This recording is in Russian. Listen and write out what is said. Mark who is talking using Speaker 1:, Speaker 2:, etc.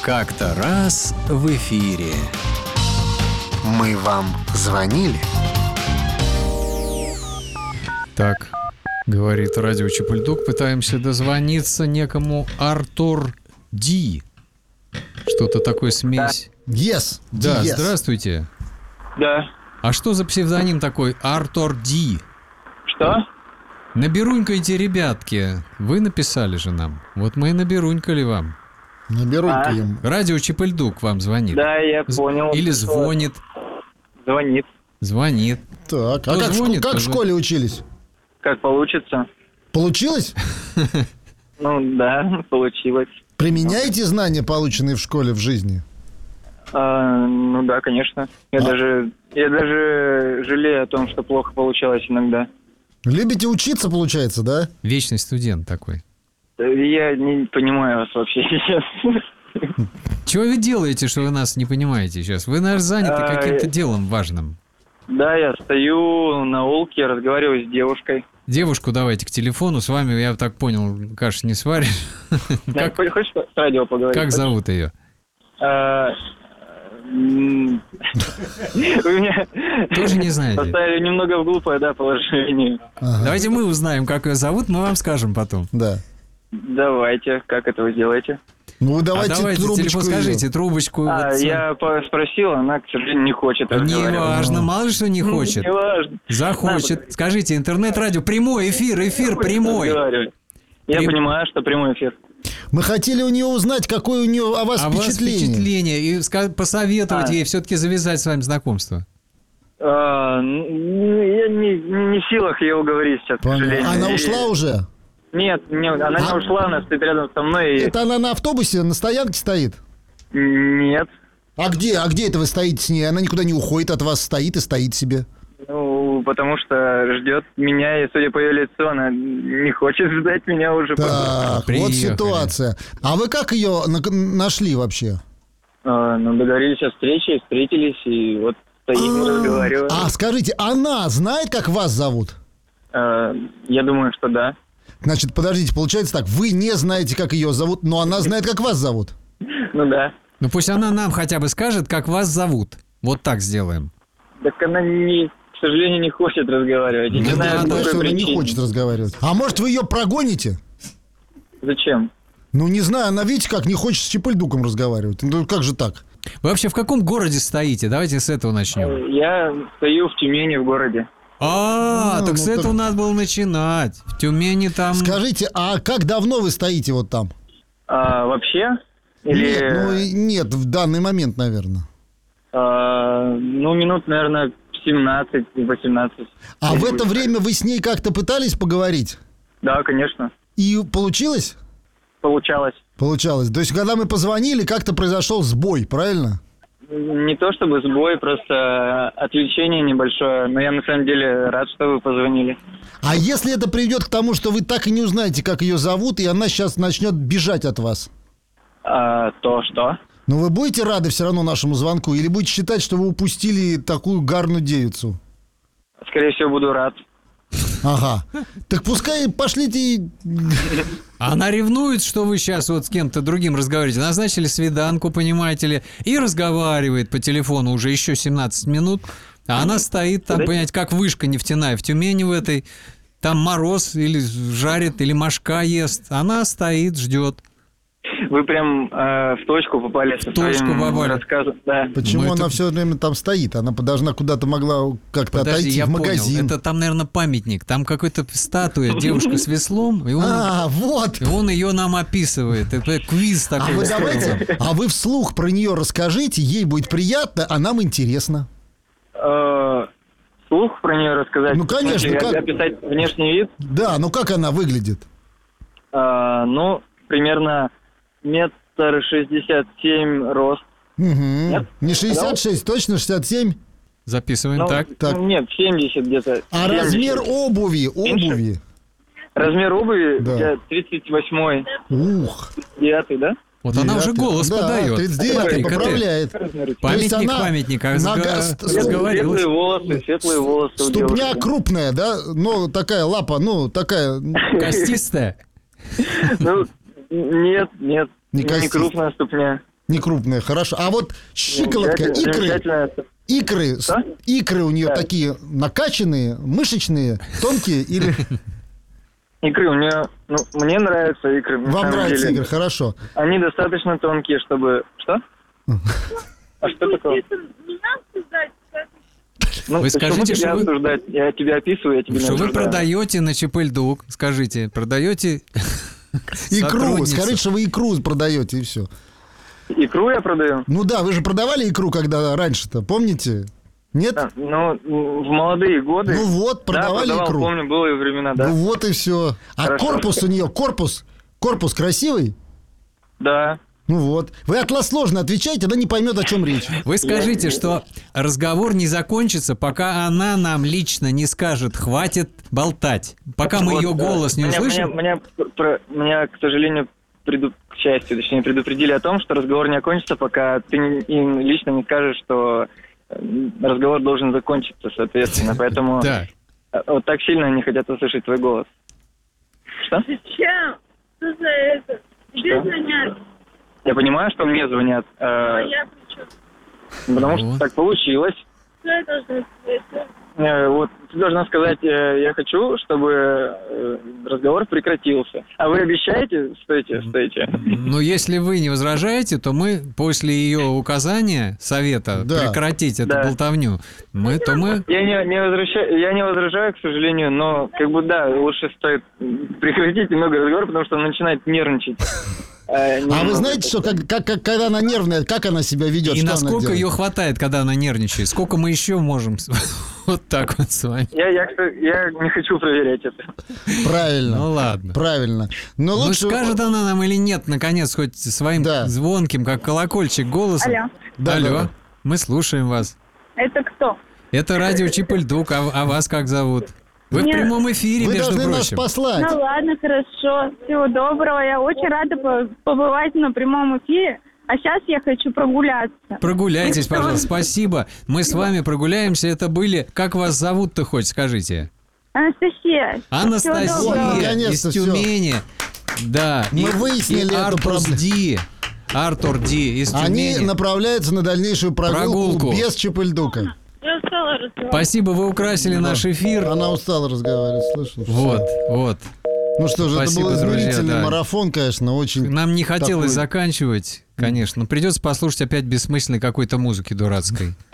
Speaker 1: Как-то раз в эфире.
Speaker 2: Мы вам звонили?
Speaker 3: Так, говорит радио Чапульдук, пытаемся дозвониться некому Артур Ди. Что-то такое смесь.
Speaker 4: Yes.
Speaker 3: Да,
Speaker 4: Yes.
Speaker 3: здравствуйте.
Speaker 5: Да.
Speaker 3: А что за псевдоним такой Артур Ди?
Speaker 5: Что?
Speaker 3: Наберунькайте, ребятки. Вы написали же нам. Вот мы и наберунькали вам.
Speaker 4: Наберунькаем.
Speaker 3: Радио Чапульдук вам звонит.
Speaker 5: Да, я понял.
Speaker 3: Или звонит.
Speaker 5: Звонит.
Speaker 3: Звонит.
Speaker 4: Так,
Speaker 3: Кто
Speaker 4: а как,
Speaker 3: звонит,
Speaker 4: как
Speaker 3: кто
Speaker 4: в школе учились?
Speaker 5: Как получится?
Speaker 4: Получилось?
Speaker 5: Ну, да, получилось.
Speaker 4: Применяете знания, полученные в школе, в жизни?
Speaker 5: Ну да, конечно. Я даже жалею о том, что плохо получалось иногда.
Speaker 4: Любите учиться, получается, да?
Speaker 3: Вечный студент такой.
Speaker 5: Я не понимаю вас вообще сейчас.
Speaker 3: Чего вы делаете, что вы нас не понимаете сейчас? Вы, наверное, заняты каким-то делом важным.
Speaker 5: Да, я стою на улке, разговариваю с девушкой.
Speaker 3: Девушку давайте к телефону. С вами, я так понял, каши не сваришь.
Speaker 5: Хочешь с радио поговорить?
Speaker 3: Как зовут ее?
Speaker 5: Вы меня
Speaker 3: Тоже не знаете?
Speaker 5: поставили немного в глупое, да, положение.
Speaker 4: Ага.
Speaker 3: Давайте мы узнаем, как ее зовут, мы вам скажем потом.
Speaker 4: Да.
Speaker 5: Давайте, как это вы делаете?
Speaker 4: Ну, давайте, трубочку
Speaker 3: телефон
Speaker 4: её.
Speaker 3: скажите, трубочку.
Speaker 5: Я спросил, она, к сожалению, не хочет
Speaker 3: Не
Speaker 5: разговаривать.
Speaker 3: важно, мало ли что не хочет.
Speaker 5: Не важно.
Speaker 3: Захочет. Скажите, интернет-радио, прямой эфир прямой.
Speaker 5: Я
Speaker 3: Прям-
Speaker 5: понимаю, что прямой эфир.
Speaker 4: Мы хотели у нее узнать, какое у нее о вас
Speaker 3: А вас
Speaker 4: впечатление.
Speaker 3: впечатление и посоветовать ей все-таки завязать с вами знакомство.
Speaker 5: Я не в силах ее уговорить сейчас, к
Speaker 4: Понятно.
Speaker 5: сожалению.
Speaker 4: Она ушла уже?
Speaker 5: Нет, она не ушла, она стоит рядом со мной.
Speaker 4: Это она на автобусе, на стоянке стоит?
Speaker 5: Нет.
Speaker 4: А где это вы стоите с ней? Она никуда не уходит от вас, стоит и стоит себе.
Speaker 5: Ну, потому что ждет меня, и, судя по ее лицу, она не хочет ждать меня уже.
Speaker 4: Так,
Speaker 3: Приехали.
Speaker 4: вот ситуация. А вы как ее нашли вообще?
Speaker 5: Ну, договорились о встрече, встретились, и вот стоим, разговариваем.
Speaker 4: А скажите, она знает, как вас зовут?
Speaker 5: Я думаю, что да.
Speaker 4: Значит, подождите, получается так, вы не знаете, как ее зовут, но она знает, как вас зовут.
Speaker 5: Ну да.
Speaker 3: Ну пусть она нам хотя бы скажет, как вас зовут. Вот так сделаем.
Speaker 5: Так она, к сожалению, не хочет разговаривать. Я не
Speaker 4: Я
Speaker 5: знаю, по
Speaker 4: думаю,
Speaker 5: какой
Speaker 4: что она не
Speaker 5: причине.
Speaker 4: хочет разговаривать. А может, вы ее прогоните?
Speaker 5: Зачем?
Speaker 4: Ну, не знаю, она, видите, как не хочет с Чапульдуком разговаривать. Ну, как же так?
Speaker 3: Вы вообще в каком городе стоите? Давайте с этого начнем.
Speaker 5: Я стою в Тюмени, в городе.
Speaker 3: Так
Speaker 4: ну
Speaker 3: с
Speaker 4: так-
Speaker 3: этого надо было начинать. В Тюмени там...
Speaker 4: Скажите, а как давно вы стоите вот там?
Speaker 5: Вообще? Или...
Speaker 4: Нет, в данный момент, наверное.
Speaker 5: минут, наверное, 17-18.
Speaker 4: А в это время вы с ней как-то пытались поговорить?
Speaker 5: Да, конечно.
Speaker 4: И получилось?
Speaker 5: Получалось.
Speaker 4: Получалось. То есть, когда мы позвонили, как-то произошел сбой, правильно?
Speaker 5: Не то чтобы сбой, просто отвлечение небольшое. Но я на самом деле рад, что вы позвонили.
Speaker 4: А если это приведет к тому, что вы так и не узнаете, как ее зовут, и она сейчас начнет бежать от вас?
Speaker 5: То что?
Speaker 4: Но вы будете рады все равно нашему звонку? Или будете считать, что вы упустили такую гарную девицу?
Speaker 5: Скорее всего, буду рад.
Speaker 4: Ага. Так пускай пошлите...
Speaker 3: Она ревнует, что вы сейчас вот с кем-то другим разговариваете. Назначили свиданку, понимаете ли, и разговаривает по телефону уже еще 17 минут. А она стоит там, понимаете, как вышка нефтяная в Тюмени в этой. Там мороз или жарит, или мошка ест. Она стоит, ждет.
Speaker 5: Вы прям в точку попали со своим рассказом. Да.
Speaker 4: Почему она все время там стоит? Она должна куда-то могла как-то
Speaker 3: Подожди,
Speaker 4: отойти
Speaker 3: я
Speaker 4: в магазин.
Speaker 3: понял. Это там, наверное, памятник. Там какой-то статуя, девушка с веслом. И
Speaker 4: вот.
Speaker 3: И он ее нам описывает. Это квиз такой.
Speaker 4: А вы вслух про нее расскажите, ей будет приятно, а нам интересно.
Speaker 5: Вслух про нее рассказать?
Speaker 4: Ну, конечно.
Speaker 5: Описать внешний вид?
Speaker 4: Да, ну как она выглядит?
Speaker 5: Примерно 1,67 м рост.
Speaker 4: Нет? Не 66, точно 67?
Speaker 3: Записываем так.
Speaker 5: Нет, 70 где-то.
Speaker 4: А 70. Размер обуви?
Speaker 5: Размер обуви?
Speaker 4: Да.
Speaker 5: 38-й.
Speaker 4: Ух.
Speaker 5: 9-й, да?
Speaker 3: Вот она уже голос подает.
Speaker 4: 39-й поправляет.
Speaker 3: Памятник.
Speaker 5: Светлые волосы.
Speaker 4: Ступня крупная, да? Ну, такая лапа, такая...
Speaker 3: Костистая?
Speaker 5: Нет. Не крупная ступня.
Speaker 4: Не крупная, хорошо. А вот щиколотка, икры у нее такие накачанные, мышечные, тонкие или...
Speaker 5: Икры у нее... Ну, мне нравятся икры.
Speaker 4: Вам нравятся икры, хорошо.
Speaker 5: Они достаточно тонкие, чтобы... Что? А что такое? Ну,
Speaker 3: вы скажите, что вы...
Speaker 5: обсуждать? Я тебя описываю, я тебе
Speaker 1: Что вы продаете на Чепельдук, скажите, продаете
Speaker 4: икру, скажите, что вы икру продаете, и все.
Speaker 5: Икру я продаю?
Speaker 4: Ну да, вы же продавали икру, когда раньше-то, помните? Нет?
Speaker 5: Ну, в молодые годы.
Speaker 4: Ну вот, продавали
Speaker 5: да,
Speaker 4: икру.
Speaker 5: Помню, было и времена, да.
Speaker 4: Ну вот и все. А
Speaker 5: хорошо.
Speaker 4: Корпус у нее, корпус красивый?
Speaker 5: Да.
Speaker 4: Ну вот. Вы отложно отвечаете, она не поймет, о чем речь.
Speaker 1: Вы скажите, что разговор не закончится, пока она нам лично не скажет, хватит болтать. Пока мы ее голос не услышим.
Speaker 5: Меня, к сожалению, к счастью, точнее, предупредили о том, что разговор не окончится, пока ты им лично не скажешь, что разговор должен закончиться, соответственно. Поэтому вот так сильно они хотят услышать твой голос. Что?
Speaker 6: Зачем? Что за это? Тебе звонят.
Speaker 5: Я понимаю, что мне звонят.
Speaker 6: Я при чем?
Speaker 5: Потому что так получилось.
Speaker 6: Что я должна сказать?
Speaker 5: Вот ты должна сказать, я хочу, чтобы разговор прекратился. А вы обещаете? Стойте.
Speaker 1: Но если вы не возражаете, то мы после ее указания, совета, прекратить эту болтовню, мы...
Speaker 5: Я не возражаю, к сожалению, но лучше стоит прекратить немного разговор, потому что она начинает нервничать.
Speaker 4: А вы знаете, что когда она нервная, как она себя ведет?
Speaker 1: И насколько ее хватает, когда она нервничает? Сколько мы еще можем вот так вот с вами?
Speaker 5: Я не хочу проверять это.
Speaker 4: Правильно.
Speaker 1: Ну ладно.
Speaker 4: Правильно. Но лучше...
Speaker 1: скажет она нам или нет, наконец, хоть своим звонким, как колокольчик, голосом?
Speaker 6: Алло.
Speaker 1: Алло. Мы слушаем вас.
Speaker 6: Это кто?
Speaker 1: Это радио Чепельдук, а вас как зовут? Вы в прямом эфире,
Speaker 4: вы
Speaker 1: между
Speaker 4: должны
Speaker 1: прочим.
Speaker 4: нас послать.
Speaker 6: Ну ладно, хорошо. Всего доброго. Я очень рада побывать на прямом эфире. А сейчас я хочу прогуляться.
Speaker 1: Прогуляйтесь, пожалуйста. Спасибо. Мы с вами прогуляемся. Это были... Как вас зовут-то хоть, скажите?
Speaker 6: Анастасия.
Speaker 1: Анастасия из Тюмени. Да.
Speaker 4: Мы выяснили эту проблему.
Speaker 1: Артур Ди из Тюмени.
Speaker 4: Они направляются на дальнейшую прогулку. Без Чепельдука.
Speaker 6: Я устала разговаривать.
Speaker 1: Спасибо, вы украсили наш эфир.
Speaker 4: Она устала разговаривать, слышишь?
Speaker 1: Вот.
Speaker 4: Ну что же,
Speaker 1: спасибо,
Speaker 4: это был изумительный
Speaker 1: друзья,
Speaker 4: марафон, конечно, очень...
Speaker 1: Нам не хотелось заканчивать, конечно. Придется послушать опять бессмысленной какой-то музыки дурацкой.